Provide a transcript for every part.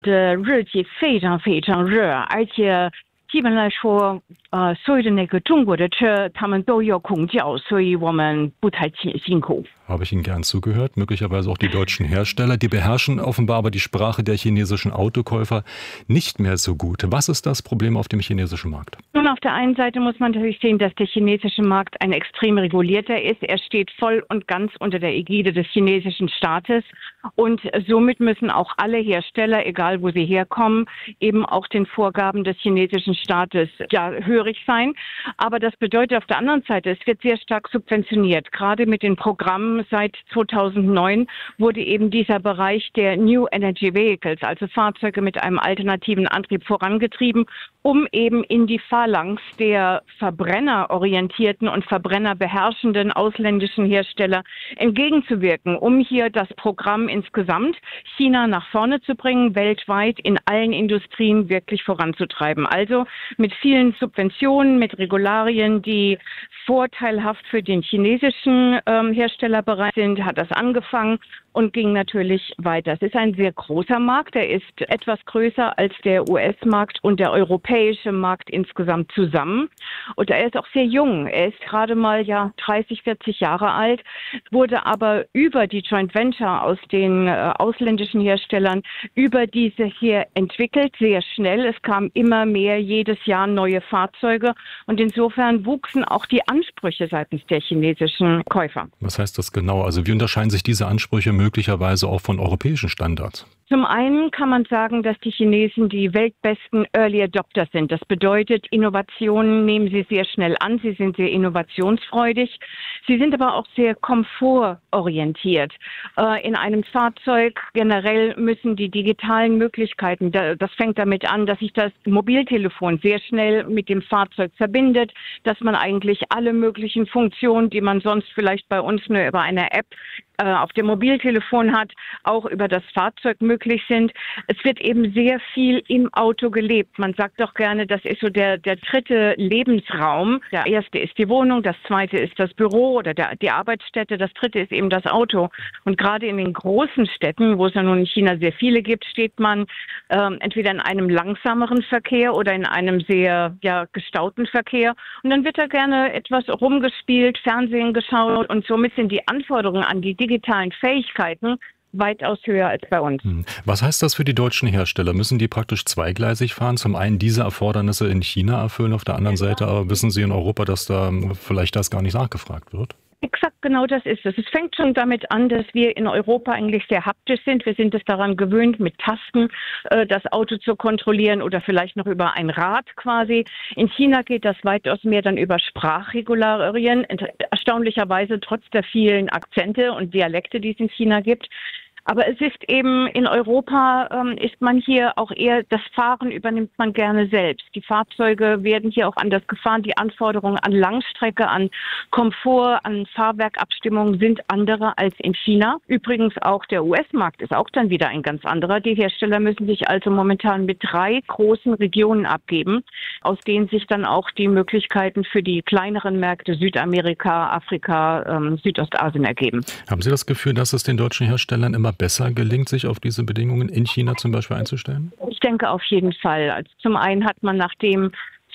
的日季非常非常热，而且基本来说，所有的那个中国的车，他们都有空调，所以我们不太辛苦。 Habe ich Ihnen gern zugehört. Möglicherweise auch die deutschen Hersteller, die beherrschen offenbar aber die Sprache der chinesischen Autokäufer nicht mehr so gut. Was ist das Problem auf dem chinesischen Markt? Nun, auf der einen Seite muss man natürlich sehen, dass der chinesische Markt ein extrem regulierter ist. Er steht voll und ganz unter der Ägide des chinesischen Staates und somit müssen auch alle Hersteller, egal wo sie herkommen, eben auch den Vorgaben des chinesischen Staates hörig sein. Aber das bedeutet auf der anderen Seite, es wird sehr stark subventioniert. Gerade mit den Programmen seit 2009 wurde eben dieser Bereich der New Energy Vehicles, also Fahrzeuge mit einem alternativen Antrieb, vorangetrieben, um eben in die Phalanx der verbrennerorientierten und verbrennerbeherrschenden ausländischen Hersteller entgegenzuwirken, um hier das Programm insgesamt China nach vorne zu bringen, weltweit in allen Industrien wirklich voranzutreiben. Also mit vielen Subventionen, mit Regularien, die vorteilhaft für den chinesischen Herstellerbereich sind, hat das angefangen und ging natürlich weiter. Es ist ein sehr großer Markt, er ist etwas größer als der US-Markt und der europäische Markt insgesamt zusammen. Und er ist auch sehr jung, er ist gerade mal 30, 40 Jahre alt, wurde aber über die Joint Venture aus den ausländischen Herstellern, über diese hier entwickelt, sehr schnell. Es kamen immer mehr jedes Jahr neue Fahrzeuge und insofern wuchsen auch die Ansprüche seitens der chinesischen Käufer. Was heißt das genau? Also wie unterscheiden sich diese Ansprüche möglicherweise auch von europäischen Standards? Zum einen kann man sagen, dass die Chinesen die weltbesten Early Adopter sind. Das bedeutet, Innovationen nehmen sie sehr schnell an. Sie sind sehr innovationsfreudig. Sie sind aber auch sehr komfortorientiert. In einem Fahrzeug generell müssen die digitalen Möglichkeiten, das fängt damit an, dass sich das Mobiltelefon sehr schnell mit dem Fahrzeug verbindet, dass man eigentlich alle möglichen Funktionen, die man sonst vielleicht bei uns nur über eine App auf dem Mobiltelefon hat, auch über das Fahrzeug möglich sind. Es wird eben sehr viel im Auto gelebt. Man sagt doch gerne, das ist so der dritte Lebensraum. Der erste ist die Wohnung, das zweite ist das Büro oder die Arbeitsstätte, das dritte ist eben das Auto. Und gerade in den großen Städten, wo es ja nun in China sehr viele gibt, steht man entweder in einem langsameren Verkehr oder in einem sehr gestauten Verkehr. Und dann wird da gerne etwas rumgespielt, Fernsehen geschaut und somit sind die Anforderungen an die digitalen Fähigkeiten weitaus höher als bei uns. Was heißt das für die deutschen Hersteller? Müssen die praktisch zweigleisig fahren? Zum einen diese Erfordernisse in China erfüllen, auf der anderen Seite aber wissen Sie in Europa, dass da vielleicht das gar nicht nachgefragt wird? Exakt, genau das ist es. Es fängt schon damit an, dass wir in Europa eigentlich sehr haptisch sind. Wir sind es daran gewöhnt, mit Tasten das Auto zu kontrollieren oder vielleicht noch über ein Rad quasi. In China geht das weitaus mehr dann über Sprachregularien. Erstaunlicherweise trotz der vielen Akzente und Dialekte, die es in China gibt. Aber es ist eben in Europa, ist man hier auch eher, das Fahren übernimmt man gerne selbst. Die Fahrzeuge werden hier auch anders gefahren. Die Anforderungen an Langstrecke, an Komfort, an Fahrwerkabstimmung sind andere als in China. Übrigens auch der US-Markt ist auch dann wieder ein ganz anderer. Die Hersteller müssen sich also momentan mit 3 großen Regionen abgeben, aus denen sich dann auch die Möglichkeiten für die kleineren Märkte Südamerika, Afrika, Südostasien ergeben. Haben Sie das Gefühl, dass es den deutschen Herstellern immer besser gelingt, sich auf diese Bedingungen in China zum Beispiel einzustellen? Ich denke auf jeden Fall. Also zum einen hat man nachdem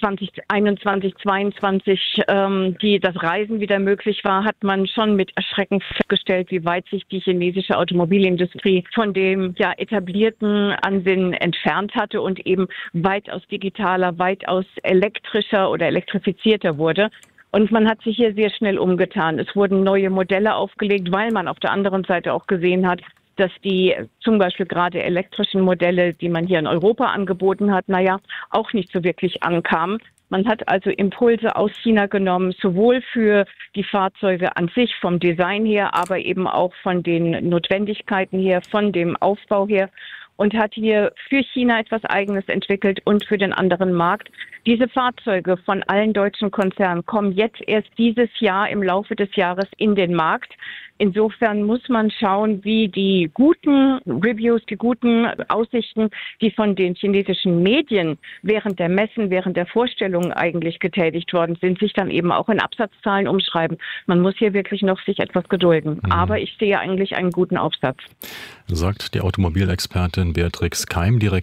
2021, 2022 das Reisen wieder möglich war, hat man schon mit Erschrecken festgestellt, wie weit sich die chinesische Automobilindustrie von dem etablierten Ansinnen entfernt hatte und eben weitaus digitaler, weitaus elektrischer oder elektrifizierter wurde. Und man hat sich hier sehr schnell umgetan. Es wurden neue Modelle aufgelegt, weil man auf der anderen Seite auch gesehen hat, dass die zum Beispiel gerade elektrischen Modelle, die man hier in Europa angeboten hat, auch nicht so wirklich ankamen. Man hat also Impulse aus China genommen, sowohl für die Fahrzeuge an sich vom Design her, aber eben auch von den Notwendigkeiten her, von dem Aufbau her und hat hier für China etwas Eigenes entwickelt und für den anderen Markt. Diese Fahrzeuge von allen deutschen Konzernen kommen jetzt erst dieses Jahr im Laufe des Jahres in den Markt. Insofern muss man schauen, wie die guten Reviews, die guten Aussichten, die von den chinesischen Medien während der Messen, während der Vorstellungen eigentlich getätigt worden sind, sich dann eben auch in Absatzzahlen umschreiben. Man muss hier wirklich noch sich etwas gedulden. Aber ich sehe eigentlich einen guten Aufsatz. Sagt die Automobilexpertin Beatrix Keim, direkt